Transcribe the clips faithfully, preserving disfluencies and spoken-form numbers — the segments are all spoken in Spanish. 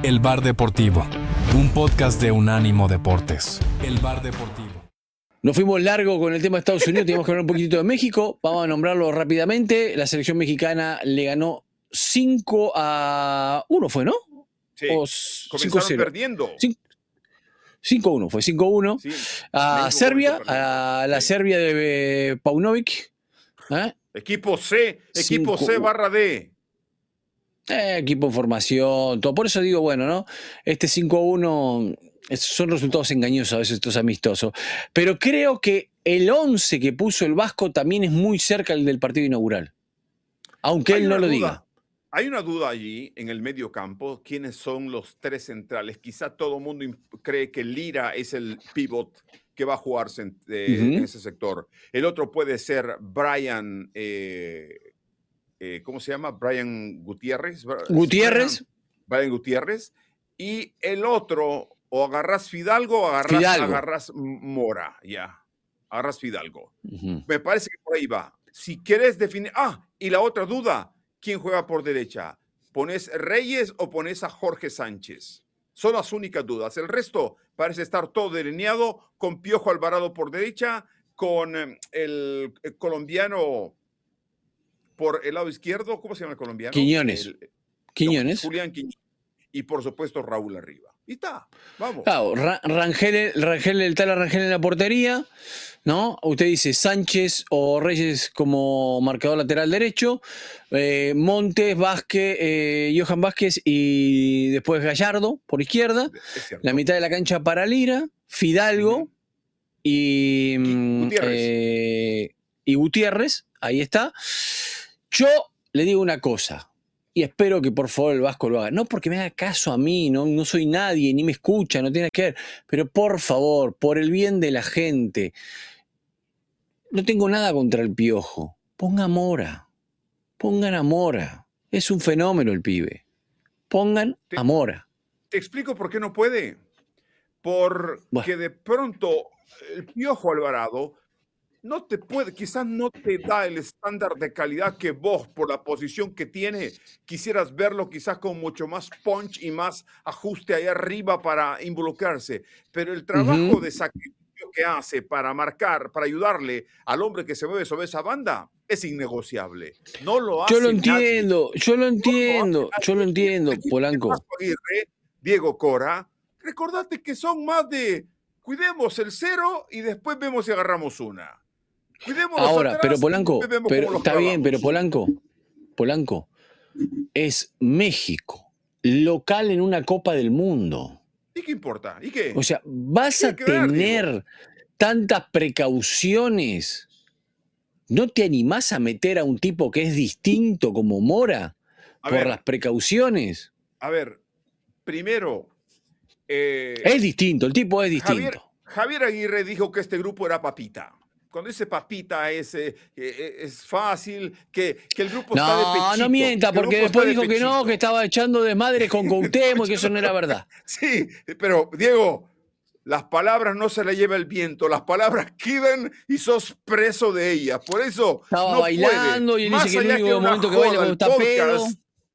El Bar Deportivo, un podcast de Unánimo Deportes. El Bar Deportivo. Nos fuimos largo con el tema de Estados Unidos, teníamos que hablar un poquitito de México. Vamos a nombrarlo rápidamente. La selección mexicana le ganó cinco a uno, ¿fue, no? Sí, O comenzaron perdiendo. cinco a uno, fue cinco a uno. Sí, a México Serbia, a la sí. Serbia de Paunovic. ¿Eh? Equipo C, equipo cinco, C barra D. Eh, equipo en formación, todo. Por eso digo, bueno, ¿no? Este cinco a uno son resultados engañosos a veces estos amistosos. Pero creo que el once que puso el Vasco también es muy cerca del, del partido inaugural. Aunque Hay él no lo duda. diga. Hay una duda allí en el medio campo. ¿Quiénes son los tres centrales? Quizá todo el mundo cree que Lira es el pivot que va a jugarse en, eh, uh-huh. en ese sector. El otro puede ser Brian... Eh, Eh, ¿cómo se llama? Brian Gutiérrez. Gutiérrez. Brian, Brian Gutiérrez. Y el otro, o agarras Fidalgo o agarras, Fidalgo. agarras Mora. Ya. Agarras Fidalgo. Uh-huh. Me parece que por ahí va. Si quieres definir. Ah, y la otra duda. ¿Quién juega por derecha? ¿Pones Reyes o pones a Jorge Sánchez? Son las únicas dudas. El resto parece estar todo delineado con Piojo Alvarado por derecha, con el, el colombiano. Por el lado izquierdo, ¿cómo se llama el colombiano? Quiñones. El, Quiñones. No, Julián Quiñones. Y por supuesto Raúl arriba. Y está, vamos. Claro, Ra Rangel, Rangel, el tal Rangel en la portería, ¿no? Usted dice Sánchez o Reyes como marcador lateral derecho, eh, Montes, Vázquez, eh, Johan Vázquez y después Gallardo por izquierda, la mitad de la cancha para Lira, Fidalgo uh-huh. y, Gutiérrez. Eh, y Gutiérrez, ahí está. Yo le digo una cosa, y espero que por favor el Vasco lo haga. No porque me haga caso a mí, no, no soy nadie, ni me escucha, no tiene que ver. Pero por favor, por el bien de la gente, no tengo nada contra el Piojo. Ponga Mora. Pongan a Mora. Es un fenómeno el pibe. Pongan te, a Mora. Te explico por qué no puede. Porque bueno. de pronto el Piojo Alvarado... No te puede, quizás no te da el estándar de calidad que vos, por la posición que tiene, quisieras verlo quizás con mucho más punch y más ajuste ahí arriba para involucrarse. Pero el trabajo uh-huh. de sacrificio que hace para marcar, para ayudarle al hombre que se mueve sobre esa banda, es innegociable. No lo hace Yo lo entiendo, nadie. yo lo entiendo, no lo yo lo entiendo, Polanco. Aguirre, Diego Cora, recordate que son más de, cuidemos el cero y después vemos si agarramos una. Ahora, atrás, pero Polanco, pero, está bien, pero Polanco, Polanco, es México, local en una Copa del Mundo. ¿Y qué importa? ¿Y qué? O sea, vas a tener ver, tantas precauciones. ¿No te animás a meter a un tipo que es distinto como Mora a por ver, las precauciones? A ver, primero... Eh, es distinto, el tipo es distinto. Javier, Javier Aguirre dijo que este grupo era papita. Cuando dice papita es, eh, es fácil, que, que el grupo no, está de pechito. No, mienta, porque después dijo de que no, que estaba echando desmadre con Cuauhtémoc y que eso no era verdad. Sí, pero Diego, las palabras no se las lleva el viento, las palabras quedan y sos preso de ellas. Por eso estaba no bailando puede. y él Más dice que el único que momento que baila cuando está pedo.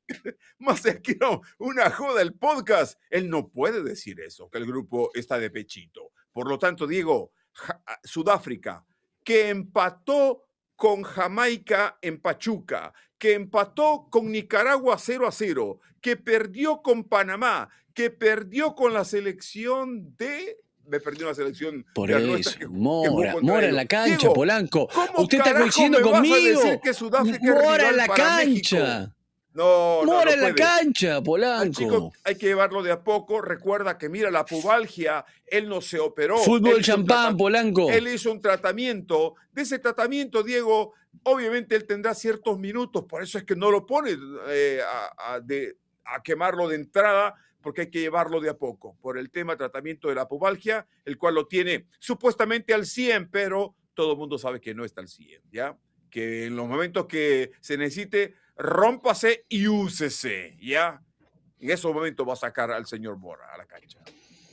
Más allá que no, una joda el podcast, él no puede decir eso, que el grupo está de pechito. Por lo tanto, Diego, Sudáfrica, que empató con Jamaica en Pachuca, que empató con Nicaragua cero a cero, que perdió con Panamá, que perdió con la selección de... Me perdió la selección Por de eso, nuestra, que, Mora, que Mora en la cancha, Diego, Polanco. Usted está coincidiendo conmigo. Que Mora en la cancha. México? No, Mora no, no en la puede. cancha, Polanco. Al chico hay que llevarlo de a poco. Recuerda que, mira, la pubalgia, él no se operó. Fútbol champán, Polanco. Él hizo un tratamiento. De ese tratamiento, Diego, obviamente él tendrá ciertos minutos. Por eso es que no lo pone eh, a, a, de, a quemarlo de entrada, porque hay que llevarlo de a poco. Por el tema tratamiento de la pubalgia, el cual lo tiene supuestamente al cien, pero todo el mundo sabe que no está al cien, ¿ya? Que en los momentos que se necesite, rómpase y úsese, ¿ya? En esos momentos va a sacar al señor Mora a la cancha.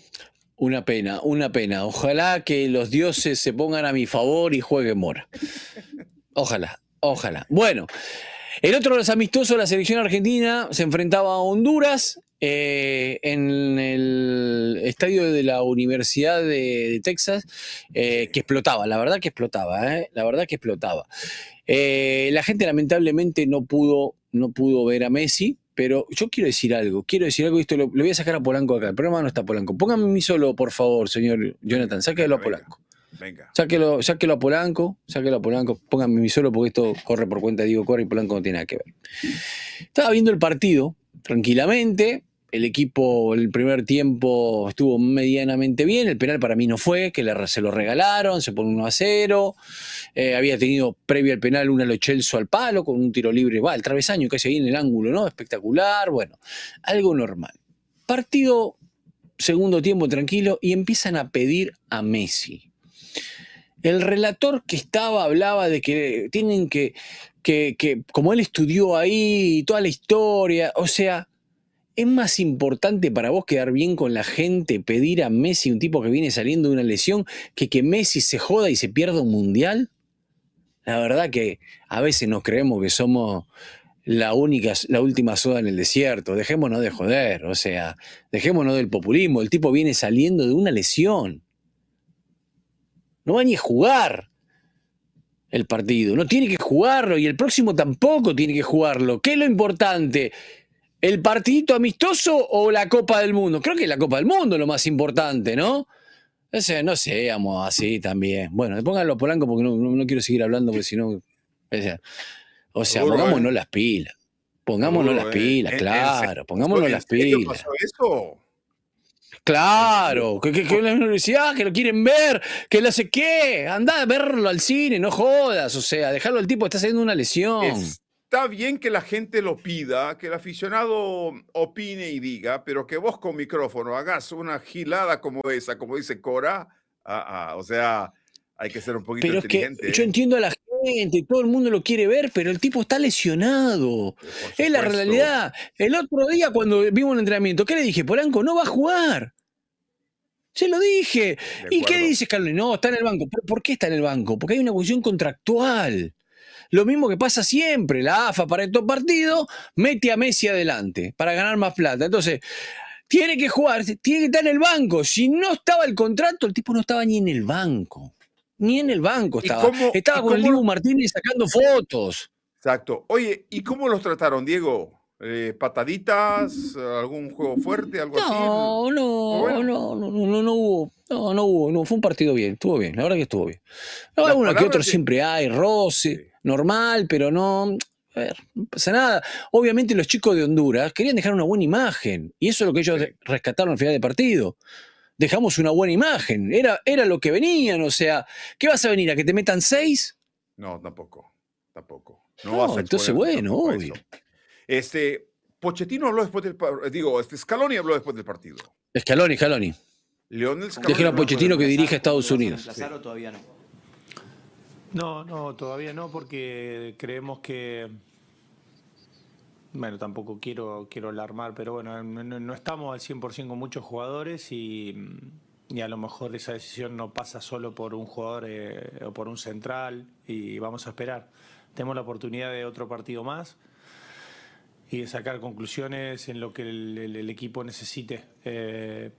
Una pena, una pena. Ojalá que los dioses se pongan a mi favor y juegue Mora. Ojalá, ojalá. Bueno, el otro de los amistosos, la selección argentina, se enfrentaba a Honduras eh, en el estadio de la Universidad de, de Texas, eh, Sí. que explotaba, la verdad que explotaba, ¿eh? La verdad que explotaba. Eh, la gente lamentablemente no pudo, no pudo ver a Messi, pero yo quiero decir algo, quiero decir algo, y esto lo, lo voy a sacar a Polanco acá, el programa no está Polanco. Póngame a mí solo, por favor, señor Jonathan, sáquelo Venga, a venga, Polanco. venga. Sáquelo, sáquelo a Polanco, sáquelo a Polanco, póngame a mí solo porque esto corre por cuenta de Diego Corre y Polanco no tiene nada que ver. Estaba viendo el partido tranquilamente, el equipo el primer tiempo estuvo medianamente bien, el penal para mí no fue, que le, se lo regalaron, se pone uno a cero, eh, había tenido previo al penal una Lo Celso al palo con un tiro libre, va, el travesaño casi ahí en el ángulo, ¿no? Espectacular, bueno, algo normal. Partido, segundo tiempo tranquilo y empiezan a pedir a Messi. El relator que estaba hablaba de que tienen que, que, que, como él estudió ahí, toda la historia, o sea, ¿es más importante para vos quedar bien con la gente, pedir a Messi, un tipo que viene saliendo de una lesión, que que Messi se joda y se pierda un mundial? La verdad que a veces nos creemos que somos la única, la última soda en el desierto. Dejémonos de joder, o sea, dejémonos del populismo. El tipo viene saliendo de una lesión. No va ni a jugar el partido, no tiene que jugarlo y el próximo tampoco tiene que jugarlo. ¿Qué es lo importante? ¿El partidito amistoso o la Copa del Mundo? Creo que la Copa del Mundo es lo más importante, ¿no? O sea, no seamos así también. Bueno, pónganlo a Polanco porque no, no, no quiero seguir hablando porque si no... O sea, o sea Duro, pongámonos ¿eh? las pilas. Está Pongámonos las duro, ¿eh? pilas, ¿En, en serio, claro. pasó, Pongámonos en las serio pilas. pasó eso? ¿En Claro, serio? que, que, que la universidad, que lo quieren ver, que lo sé qué. Andá a verlo al cine, no jodas. O sea, dejarlo al tipo que está haciendo una lesión. Está bien que la gente lo pida, que el aficionado opine y diga, pero que vos con micrófono hagas una gilada como esa, como dice Cora, ah, ah, o sea, hay que ser un poquito Pero es que inteligente, yo ¿eh? entiendo a la gente, todo el mundo lo quiere ver, pero el tipo está lesionado. Eh, Por Es la supuesto. realidad. El otro día cuando vimos un entrenamiento, ¿qué le dije? Polanco no va a jugar. Se lo dije. De ¿Y qué acuerdo. dice Carlos? No, está en el banco. ¿Pero por qué está en el banco? Porque hay una cuestión contractual. Lo mismo que pasa siempre. La A F A para estos partidos mete a Messi adelante para ganar más plata. Entonces, tiene que jugar, tiene que estar en el banco. Si no estaba el contrato, el tipo no estaba ni en el banco. Ni en el banco ¿Y estaba. cómo, Estaba y con el cómo Dibu los- Martínez sacando fotos. Exacto. Oye, ¿y cómo los trataron, Diego? Eh, ¿pataditas? ¿Algún juego fuerte? ¿Algo así? No, ¿Todo no, bueno? no, no, no, no hubo. No, no hubo. No, fue un partido bien. Estuvo bien. La verdad que estuvo bien. No, Las alguno que otro palabras de... siempre hay, roce, Sí. normal, pero no. A ver, no pasa nada. Obviamente los chicos de Honduras querían dejar una buena imagen. Y eso es lo que ellos Sí. rescataron al final del partido. Dejamos una buena imagen. Era, era lo que venían. O sea, ¿qué vas a venir? ¿A que te metan seis? No, tampoco, tampoco. No No, vas a entonces exponerte bueno, tampoco a obvio. eso. Este, Pochettino habló después del partido, digo, este, Scaloni habló después del partido. Scaloni, Scaloni. Leonel Scaloni Déjelo a habló después del Pochettino que partido. dirige a Estados ¿Lo vas a Unidos. reemplazar o todavía no? No, no, todavía no, porque creemos que, bueno, tampoco quiero, quiero alarmar, pero bueno, no, no- no estamos al cien por ciento con muchos jugadores y, y a lo mejor esa decisión no pasa solo por un jugador eh, o por un central y vamos a esperar. Tenemos la oportunidad de otro partido más y de sacar conclusiones en lo que el, el- el equipo necesite. Eh,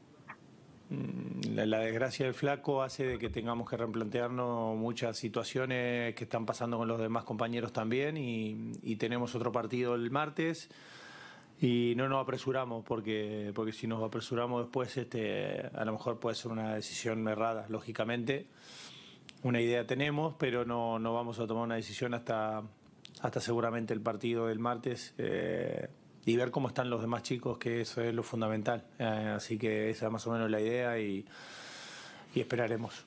La, la desgracia del flaco hace de que tengamos que replantearnos muchas situaciones que están pasando con los demás compañeros también y, y tenemos otro partido el martes y no nos apresuramos porque, porque si nos apresuramos después este, a lo mejor puede ser una decisión errada, lógicamente. Una idea tenemos, pero no, no vamos a tomar una decisión hasta, hasta seguramente el partido del martes. Eh, y ver cómo están los demás chicos, que eso es lo fundamental. Eh, así que esa es más o menos la idea y, y esperaremos.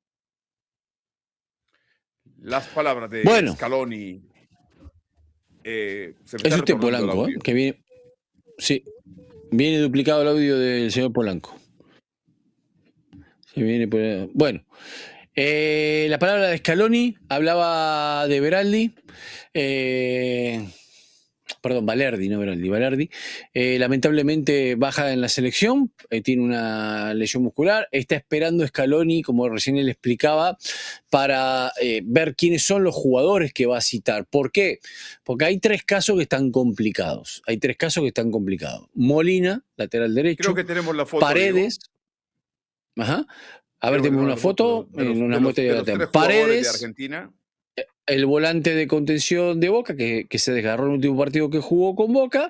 Las palabras de Bueno. Scaloni. Eh, se me Es está usted retornando el Polanco, ¿eh? audio. Que viene. Sí, viene duplicado el audio del señor Polanco. Se viene por- Bueno, eh, la palabra de Scaloni hablaba de Beraldi. Eh, perdón, Valerdi, no Beraldi, Valerdi, eh, lamentablemente baja en la selección, eh, tiene una lesión muscular, está esperando Scaloni, como recién él explicaba, para eh, ver quiénes son los jugadores que va a citar. ¿Por qué? Porque hay tres casos que están complicados, hay tres casos que están complicados. Molina, lateral derecho. Creo que tenemos la foto. Paredes. Diego. Ajá. A ver, tenemos una foto, de los, en una de los, muestra de, de los tres Paredes. De Argentina. El volante de contención de Boca, que, que se desgarró en el último partido que jugó con Boca.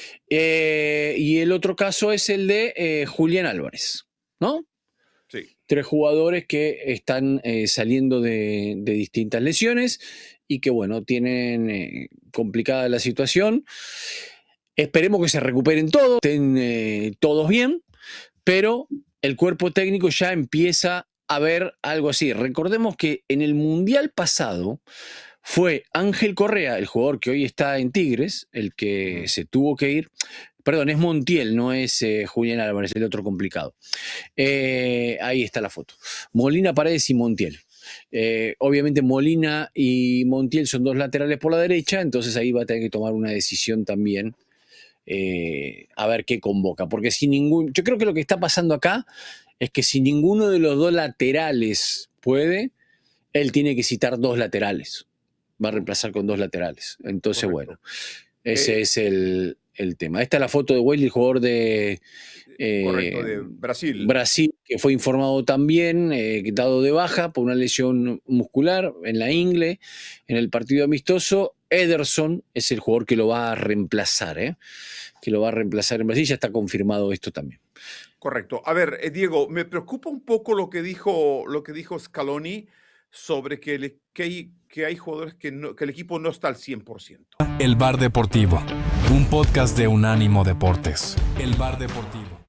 Eh, y el otro caso es el de eh, Julián Álvarez, ¿no? Sí. Tres jugadores que están eh, saliendo de, de distintas lesiones y que, bueno, tienen eh, complicada la situación. Esperemos que se recuperen todos, estén eh, todos bien, pero el cuerpo técnico ya empieza a ver algo así. Recordemos que en el Mundial pasado fue Ángel Correa, el jugador que hoy está en Tigres, el que se tuvo que ir. Perdón, es Montiel, no es eh, Julián Álvarez, el otro complicado. Eh, ahí está la foto. Molina, Paredes y Montiel. Eh, obviamente Molina y Montiel son dos laterales por la derecha, entonces ahí va a tener que tomar una decisión también. Eh, a ver qué convoca. Porque si ningún. Yo creo que lo que está pasando acá es que si ninguno de los dos laterales puede, él tiene que citar dos laterales. Va a reemplazar con dos laterales. Entonces, Correcto. Bueno, ese eh, es el, el tema. Esta es la foto de Wesley, el jugador de, eh, correcto, de Brasil. Brasil, que fue informado también, eh, dado de baja por una lesión muscular en la ingle, en el partido amistoso. Ederson es el jugador que lo va a reemplazar, ¿eh? que lo va a reemplazar en Brasil. Ya está confirmado esto también. Correcto. A ver, eh, Diego, me preocupa un poco lo que dijo, lo que dijo Scaloni sobre que, le, que, hay, que hay jugadores que, no, que el equipo no está al cien por ciento. El Bar Deportivo, un podcast de Unánimo Deportes. El Bar Deportivo.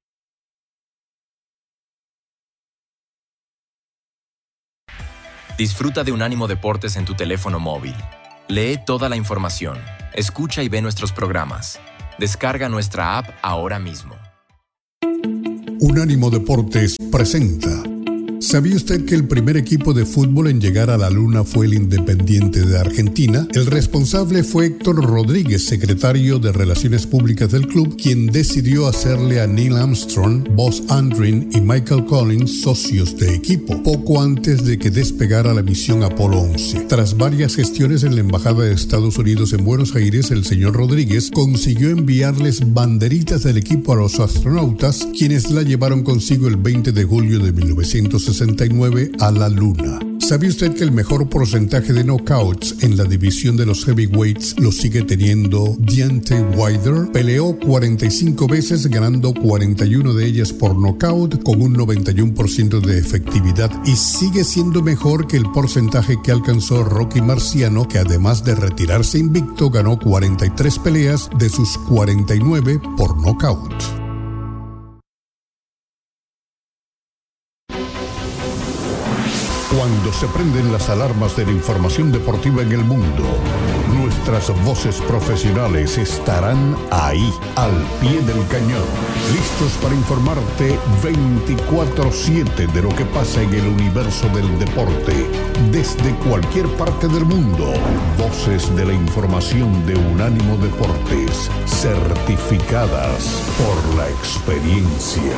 Disfruta de Unánimo Deportes en tu teléfono móvil. Lee toda la información, escucha y ve nuestros programas. Descarga nuestra app ahora mismo. Unánimo Deportes presenta. ¿Sabía usted que el primer equipo de fútbol en llegar a la Luna fue el Independiente de Argentina? El responsable fue Héctor Rodríguez, secretario de Relaciones Públicas del club, quien decidió hacerle a Neil Armstrong, Buzz Aldrin y Michael Collins socios de equipo, poco antes de que despegara la misión Apolo once. Tras varias gestiones en la Embajada de Estados Unidos en Buenos Aires, el señor Rodríguez consiguió enviarles banderitas del equipo a los astronautas, quienes la llevaron consigo el veinte de julio de mil novecientos sesenta y nueve a la Luna. ¿Sabía usted que el mejor porcentaje de knockouts en la división de los heavyweights lo sigue teniendo Deontay Wilder? Peleó cuarenta y cinco veces, ganando cuarenta y una de ellas por knockout con un noventa y uno por ciento de efectividad, y sigue siendo mejor que el porcentaje que alcanzó Rocky Marciano, que además de retirarse invicto, ganó cuarenta y tres peleas de sus cuarenta y nueve por knockout. Cuando se prenden las alarmas de la información deportiva en el mundo, nuestras voces profesionales estarán ahí, al pie del cañón, listos para informarte veinticuatro siete de lo que pasa en el universo del deporte, desde cualquier parte del mundo. Voces de la información de Unánimo Deportes, certificadas por la experiencia.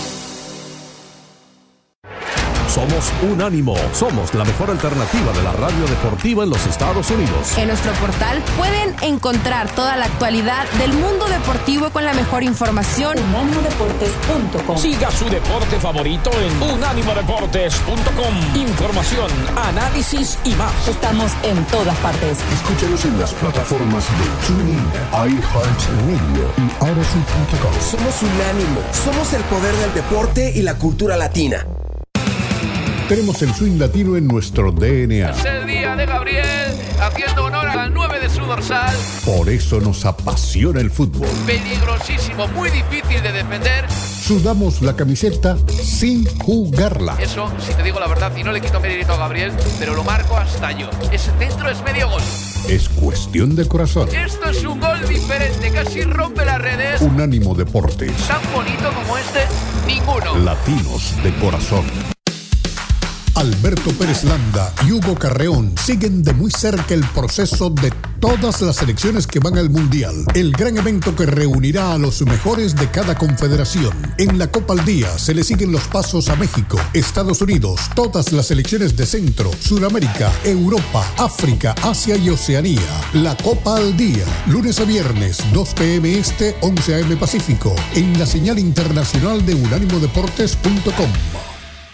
Somos Unánimo, somos la mejor alternativa de la radio deportiva en los Estados Unidos. En nuestro portal pueden encontrar toda la actualidad del mundo deportivo con la mejor información. unánimo deportes punto com. Siga su deporte favorito en unánimo deportes punto com. Información, análisis y más. Estamos en todas partes. Escúchanos en las plataformas de TuneIn, iHeartRadio y Odyssey punto com. Somos Unánimo, somos el poder del deporte y la cultura latina. Tenemos el swing latino en nuestro D N A. Es el día de Gabriel, haciendo honor al nueve de su dorsal. Por eso nos apasiona el fútbol. Peligrosísimo, muy difícil de defender. Sudamos la camiseta sin jugarla. Eso, si te digo la verdad, y no le quito mérito a Gabriel, pero lo marco hasta yo. Ese centro es medio gol. Es cuestión de corazón. Esto es un gol diferente, casi rompe las redes. Unánimo Deportes. Tan bonito como este, ninguno. Latinos de corazón. Alberto Pérez Landa y Hugo Carreón siguen de muy cerca el proceso de todas las selecciones que van al Mundial, el gran evento que reunirá a los mejores de cada confederación. En la Copa al Día se le siguen los pasos a México, Estados Unidos, todas las selecciones de Centro, Sudamérica, Europa, África, Asia y Oceanía. La Copa al Día, lunes a viernes, dos p m este, once a m Pacífico, en la señal internacional de unánimo deportes punto com.